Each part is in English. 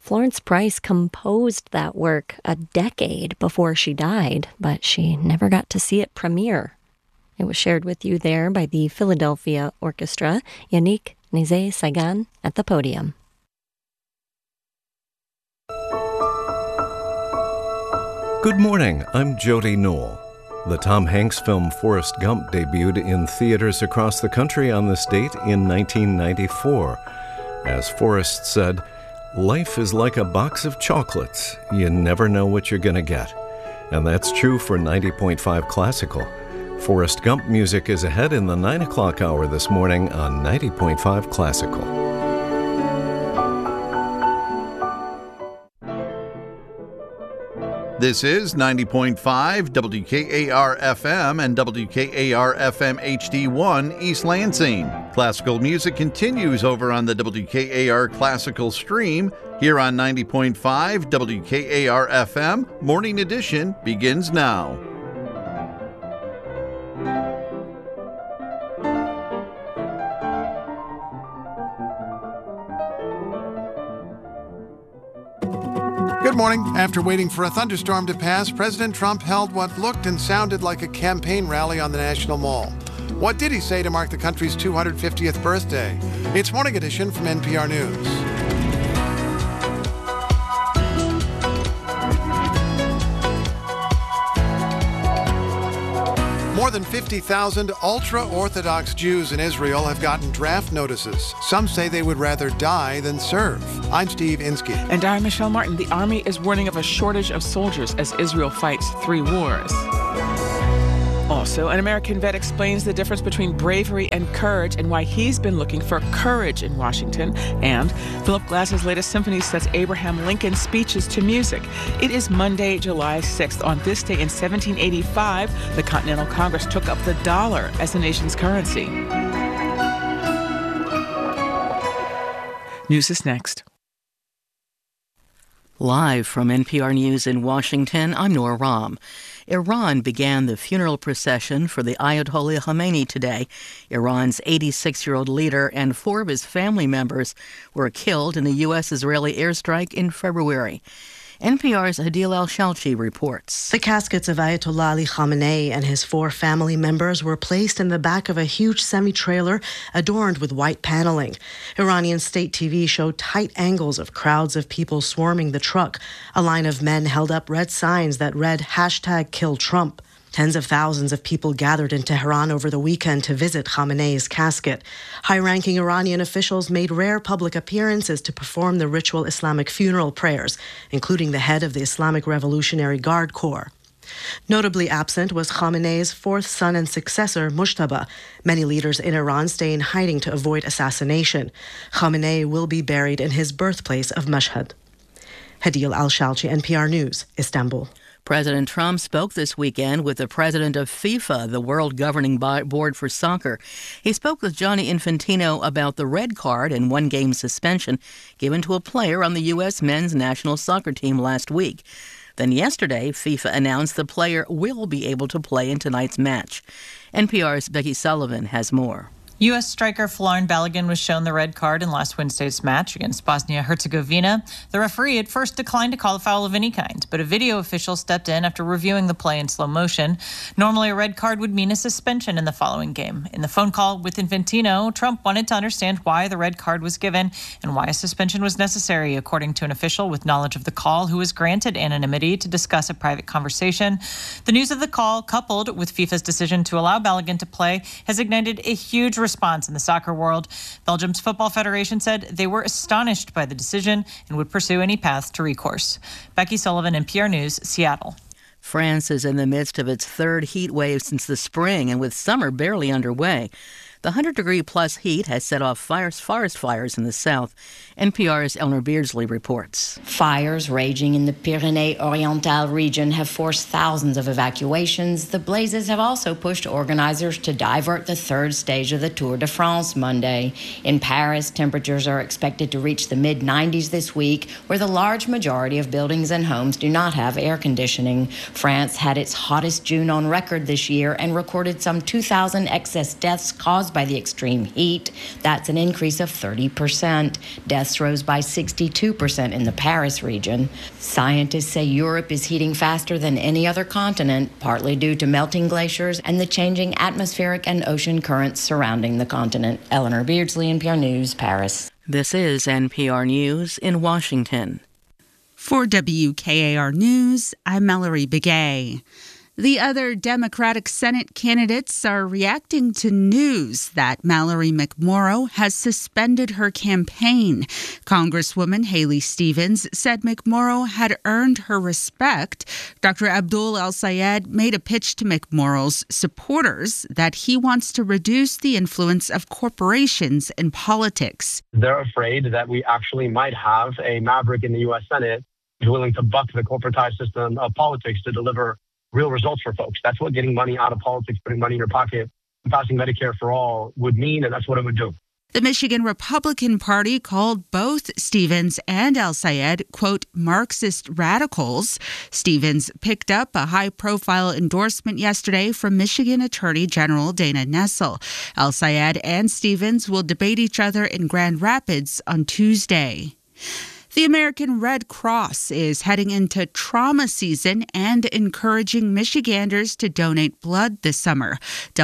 Florence Price composed that work a decade before she died, but she never got to see it premiere. It was shared with you there by the Philadelphia Orchestra, Yannick Nézet-Séguin at the podium. Good morning, I'm Jody Knoll. The Tom Hanks film Forrest Gump debuted in theaters across the country on this date in 1994. As Forrest said, "Life is like a box of chocolates. You never know what you're going to get." And that's true for 90.5 Classical. Forrest Gump music is ahead in the 9 o'clock hour this morning on 90.5 Classical. This is 90.5 WKAR-FM and WKAR-FM HD1 East Lansing. Classical music continues over on the WKAR Classical Stream. Here on 90.5 WKAR-FM, Morning Edition begins now. Good morning. After waiting for a thunderstorm to pass, President Trump held what looked and sounded like a campaign rally on the National Mall. What did he say to mark the country's 250th birthday? It's Morning Edition from NPR News. More than 50,000 ultra-Orthodox Jews in Israel have gotten draft notices. Some say they would rather die than serve. I'm Steve Inskeep. And I'm Michelle Martin. The Army is warning of a shortage of soldiers as Israel fights 3 wars. Also, an American vet explains the difference between bravery and courage and why he's been looking for courage in Washington. And Philip Glass's latest symphony sets Abraham Lincoln's speeches to music. It is Monday, July 6th. On this day in 1785, the Continental Congress took up the dollar as the nation's currency. News is next. Live from NPR News in Washington, I'm Nora Rahm. Iran began the funeral procession for the Ayatollah Khamenei today. Iran's 86-year-old leader and 4 of his family members were killed in a U.S.-Israeli airstrike in February. NPR's Hadil Al-Shalchi reports. The caskets of Ayatollah Ali Khamenei and his 4 family members were placed in the back of a huge semi-trailer adorned with white paneling. Iranian state TV showed tight angles of crowds of people swarming the truck. A line of men held up red signs that read #KillTrump. Tens of thousands of people gathered in Tehran over the weekend to visit Khamenei's casket. High-ranking Iranian officials made rare public appearances to perform the ritual Islamic funeral prayers, including the head of the Islamic Revolutionary Guard Corps. Notably absent was Khamenei's 4th son and successor, Mujtaba. Many leaders in Iran stay in hiding to avoid assassination. Khamenei will be buried in his birthplace of Mashhad. Hadil Al-Shalchi, NPR News, Istanbul. President Trump spoke this weekend with the president of FIFA, the world governing board for soccer. He spoke with Gianni Infantino about the red card and 1-game suspension given to a player on the U.S. men's national soccer team last week. Then yesterday, FIFA announced the player will be able to play in tonight's match. NPR's Becky Sullivan has more. U.S. striker Florin Balogun was shown the red card in last Wednesday's match against Bosnia-Herzegovina. The referee at first declined to call a foul of any kind, but a video official stepped in after reviewing the play in slow motion. Normally, a red card would mean a suspension in the following game. In the phone call with Infantino, Trump wanted to understand why the red card was given and why a suspension was necessary, according to an official with knowledge of the call who was granted anonymity to discuss a private conversation. The news of the call, coupled with FIFA's decision to allow Balogun to play, has ignited a huge response in the soccer world. Belgium's Football Federation said they were astonished by the decision and would pursue any path to recourse. Becky Sullivan, NPR News, Seattle. France is in the midst of its 3rd heat wave since the spring, and with summer barely underway. The 100-degree-plus heat has set off forest fires in the south. NPR's Eleanor Beardsley reports. Fires raging in the Pyrénées-Orientales region have forced thousands of evacuations. The blazes have also pushed organizers to divert the 3rd stage of the Tour de France Monday. In Paris, temperatures are expected to reach the mid-90s this week, where the large majority of buildings and homes do not have air conditioning. France had its hottest June on record this year and recorded some 2,000 excess deaths caused by the extreme heat. That's an increase of 30%. Deaths rose by 62% in the Paris region. Scientists say Europe is heating faster than any other continent, partly due to melting glaciers and the changing atmospheric and ocean currents surrounding the continent. Eleanor Beardsley, NPR News, Paris. This is NPR News in Washington. For WKAR News, I'm Mallory Begay. The other Democratic Senate candidates are reacting to news that Mallory McMorrow has suspended her campaign. Congresswoman Haley Stevens said McMorrow had earned her respect. Dr. Abdul El-Sayed made a pitch to McMorrow's supporters that he wants to reduce the influence of corporations in politics. They're afraid that we actually might have a maverick in the U.S. Senate who's willing to buck the corporatized system of politics to deliver real results for folks. That's what getting money out of politics, putting money in your pocket, and passing Medicare for all would mean, and that's what it would do. The Michigan Republican Party called both Stevens and El-Sayed, quote, Marxist radicals. Stevens picked up a high-profile endorsement yesterday from Michigan Attorney General Dana Nessel. El-Sayed and Stevens will debate each other in Grand Rapids on Tuesday. The American Red Cross is heading into trauma season and encouraging Michiganders to donate blood this summer.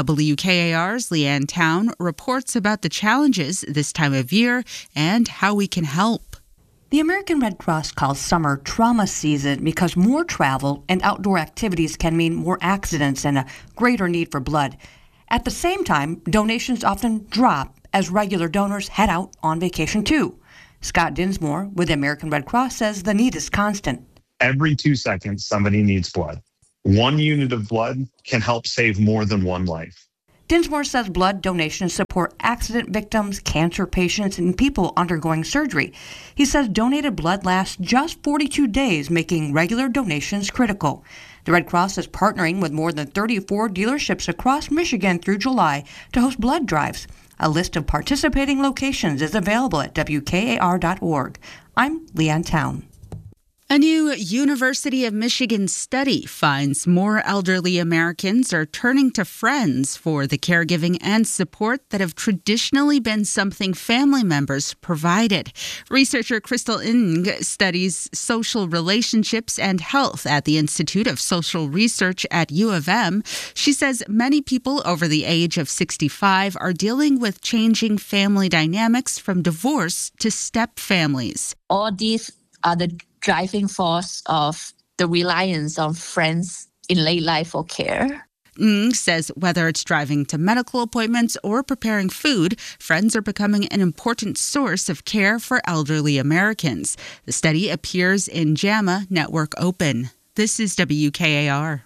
WKAR's Leanne Town reports about the challenges this time of year and how we can help. The American Red Cross calls summer trauma season because more travel and outdoor activities can mean more accidents and a greater need for blood. At the same time, donations often drop as regular donors head out on vacation too. Scott Dinsmore with the American Red Cross says the need is constant. Every 2 seconds, somebody needs blood. 1 unit of blood can help save more than one life. Dinsmore says blood donations support accident victims, cancer patients, and people undergoing surgery. He says donated blood lasts just 42 days, making regular donations critical. The Red Cross is partnering with more than 34 dealerships across Michigan through July to host blood drives. A list of participating locations is available at WKAR.org. I'm Leanne Town. A new University of Michigan study finds more elderly Americans are turning to friends for the caregiving and support that have traditionally been something family members provided. Researcher Crystal Ng studies social relationships and health at the Institute of Social Research at U of M. She says many people over the age of 65 are dealing with changing family dynamics from divorce to step families. All these are the driving force of the reliance on friends in late life for care. Ng says whether it's driving to medical appointments or preparing food, friends are becoming an important source of care for elderly Americans. The study appears in JAMA Network Open. This is WKAR.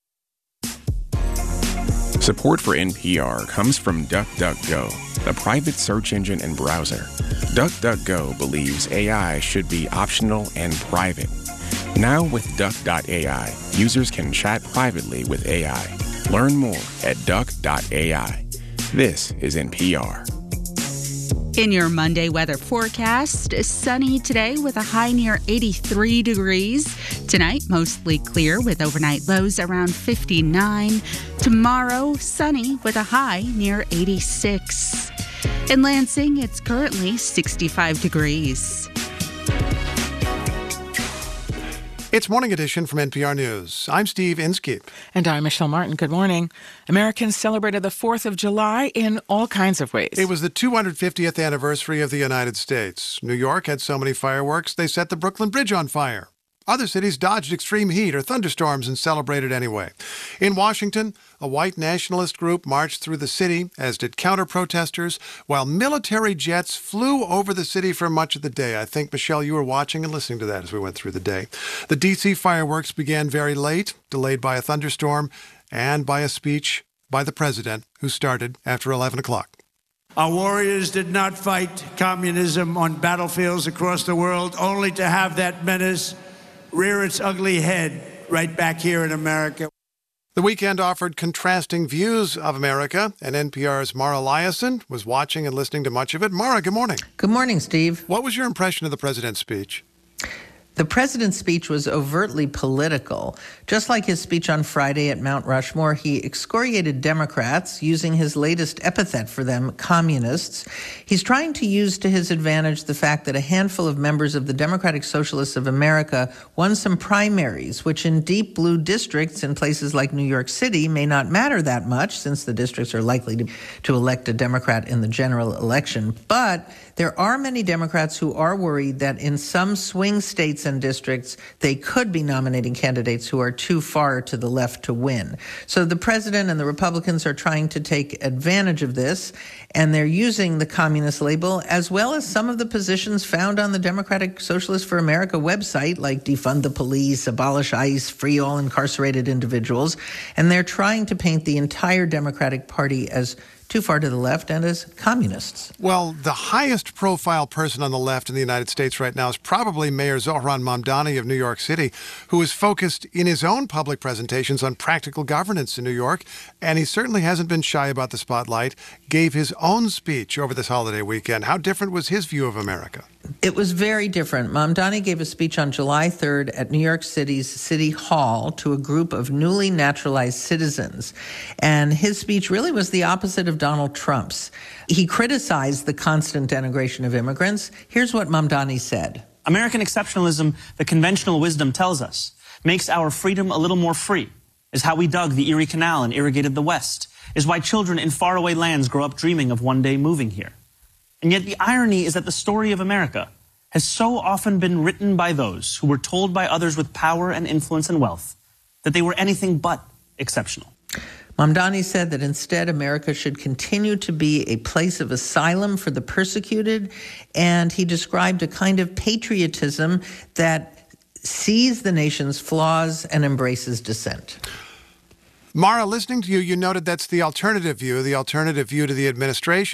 Support for NPR comes from DuckDuckGo, the private search engine and browser. DuckDuckGo believes AI should be optional and private. Now with Duck.ai, users can chat privately with AI. Learn more at Duck.ai. This is NPR. In your Monday weather forecast, sunny today with a high near 83 degrees. Tonight, mostly clear with overnight lows around 59. Tomorrow, sunny with a high near 86. In Lansing, it's currently 65 degrees. It's Morning Edition from NPR News. I'm Steve Inskeep. And I'm Michelle Martin. Good morning. Americans celebrated the 4th of July in all kinds of ways. It was the 250th anniversary of the United States. New York had so many fireworks, they set the Brooklyn Bridge on fire. Other cities dodged extreme heat or thunderstorms and celebrated anyway. In Washington, a white nationalist group marched through the city, as did counter-protesters, while military jets flew over the city for much of the day. I think, Michelle, you were watching and listening to that as we went through the day. The D.C. fireworks began very late, delayed by a thunderstorm and by a speech by the president, who started after 11 o'clock. Our warriors did not fight communism on battlefields across the world, only to have that menace rear its ugly head right back here in America. The weekend offered contrasting views of America, and NPR's Mara Liasson was watching and listening to much of it. Mara, good morning. Good morning, Steve. What was your impression of the president's speech? The president's speech was overtly political. Just like his speech on Friday at Mount Rushmore, he excoriated Democrats, using his latest epithet for them, communists. He's trying to use to his advantage the fact that a handful of members of the Democratic Socialists of America won some primaries, which in deep blue districts in places like New York City may not matter that much, since the districts are likely to elect a Democrat in the general election. But there are many Democrats who are worried that in some swing states and districts, they could be nominating candidates who are too far to the left to win. So the president and the Republicans are trying to take advantage of this, and they're using the communist label as well as some of the positions found on the Democratic Socialists for America website, like defund the police, abolish ICE, free all incarcerated individuals. And they're trying to paint the entire Democratic Party as too far to the left and as communists. Well, the highest profile person on the left in the United States right now is probably Mayor Zohran Mamdani of New York City, who is focused in his own public presentations on practical governance in New York. And he certainly hasn't been shy about the spotlight, gave his own speech over this holiday weekend. How different was his view of America? It was very different. Mamdani gave a speech on July 3rd at New York City's City Hall to a group of newly naturalized citizens. And his speech really was the opposite of Donald Trump's. He criticized the constant denigration of immigrants. Here's what Mamdani said. American exceptionalism, the conventional wisdom tells us, makes our freedom a little more free, is how we dug the Erie Canal and irrigated the West, is why children in faraway lands grow up dreaming of one day moving here. And yet the irony is that the story of America has so often been written by those who were told by others with power and influence and wealth that they were anything but exceptional. Mamdani said that instead America should continue to be a place of asylum for the persecuted, and he described a kind of patriotism that sees the nation's flaws and embraces dissent. Mara, listening to you, you noted that's the alternative view to the administration.